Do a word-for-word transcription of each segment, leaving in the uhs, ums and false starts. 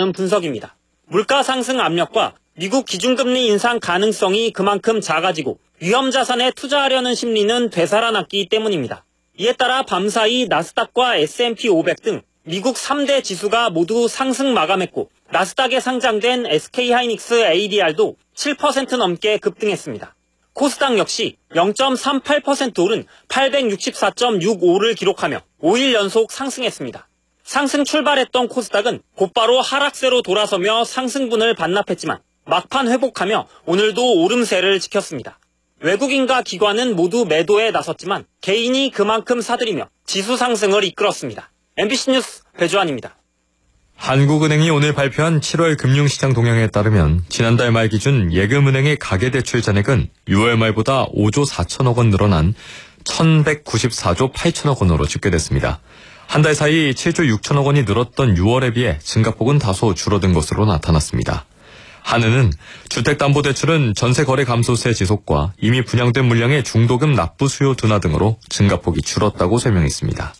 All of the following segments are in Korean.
있다는 분석입니다. 물가 상승 압력과 미국 기준금리 인상 가능성이 그만큼 작아지고 위험 자산에 투자하려는 심리는 되살아났기 때문입니다. 이에 따라 밤사이 나스닥과 에스 앤 피 오백 등 미국 삼 대 지수가 모두 상승 마감했고 나스닥에 상장된 에스케이하이닉스 에이 디 알도 칠 퍼센트 넘게 급등했습니다. 코스닥 역시 영 점 삼팔 퍼센트 오른 팔백육십사 점 육오를 기록하며 오 일 연속 상승했습니다. 상승 출발했던 코스닥은 곧바로 하락세로 돌아서며 상승분을 반납했지만 막판 회복하며 오늘도 오름세를 지켰습니다. 외국인과 기관은 모두 매도에 나섰지만 개인이 그만큼 사들이며 지수 상승을 이끌었습니다. 엠비씨 뉴스 배주환입니다. 한국은행이 오늘 발표한 칠월 금융시장 동향에 따르면 지난달 말 기준 예금은행의 가계대출 잔액은 유월 말보다 오조 사천억 원 늘어난 천백구십사조 팔천억 원으로 집계됐습니다. 한 달 사이 칠조 육천억 원이 늘었던 유월에 비해 증가폭은 다소 줄어든 것으로 나타났습니다. 한은은 주택담보대출은 전세거래 감소세 지속과 이미 분양된 물량의 중도금 납부 수요 둔화 등으로 증가폭이 줄었다고 설명했습니다.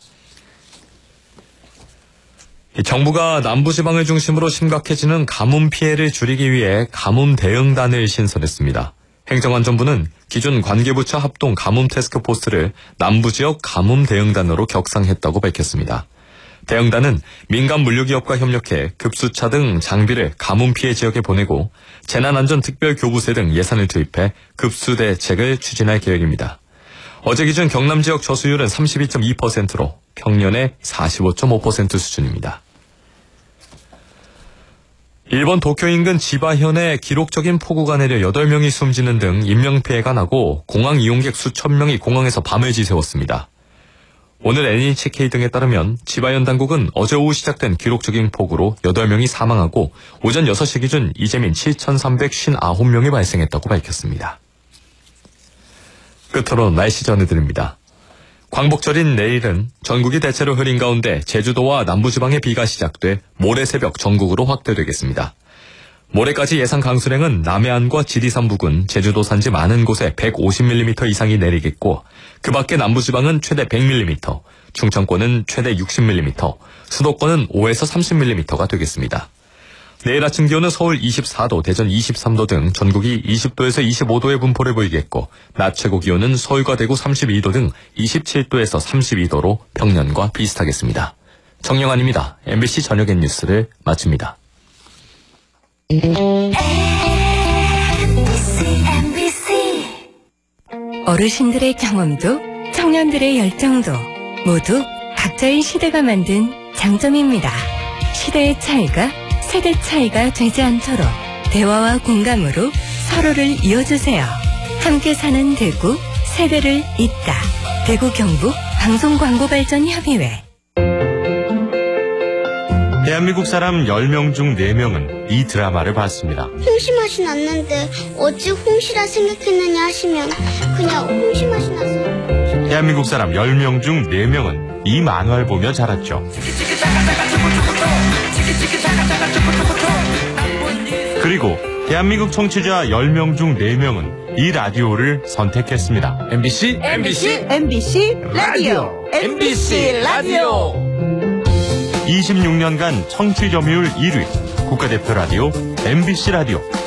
정부가 남부지방을 중심으로 심각해지는 가뭄 피해를 줄이기 위해 가뭄 대응단을 신설했습니다. 행정안전부는 기존 관계부처 합동 가뭄 태스크포스를 남부지역 가뭄 대응단으로 격상했다고 밝혔습니다. 대응단은 민간 물류기업과 협력해 급수차 등 장비를 가뭄 피해 지역에 보내고 재난안전특별교부세 등 예산을 투입해 급수 대책을 추진할 계획입니다. 어제 기준 경남 지역 저수율은 삼십이 점 이 퍼센트로 평년의 사십오 점 오 퍼센트 수준입니다. 일본 도쿄 인근 지바현에 기록적인 폭우가 내려 여덟 명이 숨지는 등 인명피해가 나고 공항 이용객 수천 명이 공항에서 밤을 지새웠습니다. 오늘 엔에이치케이 등에 따르면 지바현 당국은 어제 오후 시작된 기록적인 폭우로 여덟 명이 사망하고 오전 여섯 시 기준 이재민 칠천삼백오십구 명이 발생했다고 밝혔습니다. 끝으로 날씨 전해드립니다. 광복절인 내일은 전국이 대체로 흐린 가운데 제주도와 남부지방에 비가 시작돼 모레 새벽 전국으로 확대되겠습니다. 모레까지 예상 강수량은 남해안과 지리산 부근, 제주도 산지 많은 곳에 백오십 밀리미터 이상이 내리겠고 그 밖에 남부지방은 최대 백 밀리미터, 충청권은 최대 육십 밀리미터, 수도권은 오에서 삼십 밀리미터가 되겠습니다. 내일 아침 기온은 서울 이십사 도, 대전 이십삼 도 등 전국이 이십 도에서 이십오 도의 분포를 보이겠고 낮 최고 기온은 서울과 대구 삼십이 도 등 이십칠 도에서 삼십이 도로 평년과 비슷하겠습니다. 정영환입니다. 엠비씨 저녁 엔 뉴스를 마칩니다. 어르신들의 경험도 청년들의 열정도 모두 각자의 시대가 만든 장점입니다. 시대의 차이가 세대 차이가 되지 않도록 대화와 공감으로 서로를 이어주세요. 함께 사는 대구, 세대를 잇다. 대구 경북 방송광고발전협의회. 대한민국 사람 열 명 중 네 명은 이 드라마를 봤습니다. 홍시 맛이 났는데 어찌 홍시라 생각했느냐 하시면 그냥 홍시 맛이 나서. 대한민국 사람 열 명 중 네 명은 이 만화를 보며 자랐죠. 그리고 대한민국 청취자 열 명 중 네 명은 이 라디오를 선택했습니다. 엠비씨 엠비씨 엠비씨 라디오 엠비씨 라디오 이십육 년간 청취 점유율 일 위 국가대표 라디오 엠비씨 라디오.